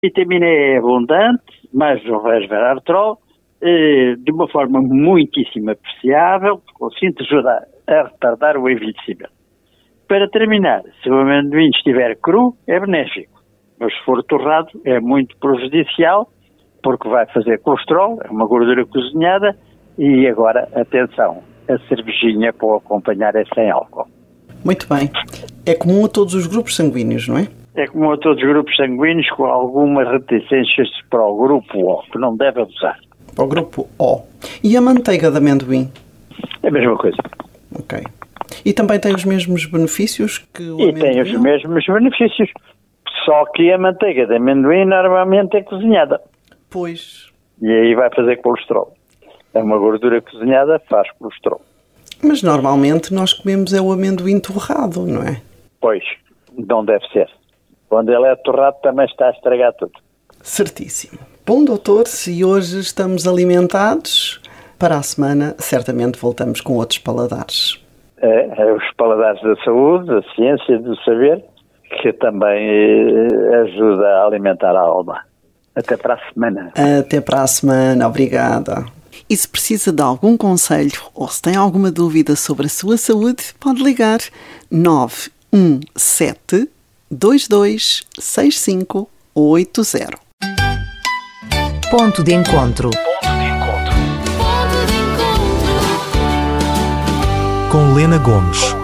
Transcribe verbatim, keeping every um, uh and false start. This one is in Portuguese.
Vitamina E é abundante, mais o resveratrol, de uma forma muitíssimo apreciável, o síntese ajuda a retardar o envelhecimento. Para terminar, se o amendoim estiver cru, é benéfico, mas se for torrado, é muito prejudicial, porque vai fazer colesterol, é uma gordura cozinhada, e agora, atenção, a cervejinha para o acompanhar é sem álcool. Muito bem. É comum a todos os grupos sanguíneos, não é? É comum a todos os grupos sanguíneos, com algumas reticências para o grupo O, que não deve abusar. Para o grupo O. E a manteiga de amendoim? É a mesma coisa. Ok. E também tem os mesmos benefícios que o e amendoim? E tem os mesmos benefícios. Só que a manteiga de amendoim normalmente é cozinhada. Pois. E aí vai fazer colesterol. É uma gordura cozinhada, faz colesterol. Mas normalmente nós comemos é o amendoim torrado, não é? Pois, não deve ser. Quando ele é torrado também está a estragar tudo. Certíssimo. Bom, doutor, se hoje estamos alimentados, para a semana certamente voltamos com outros paladares. É, é os paladares da saúde, da ciência, do saber, que também eh, ajuda a alimentar a alma. Até para a semana. Até para a semana, obrigada. E se precisa de algum conselho ou se tem alguma dúvida sobre a sua saúde, pode ligar nove um sete, dois dois seis cinco oito zero. Ponto de encontro. Com Lena Gomes.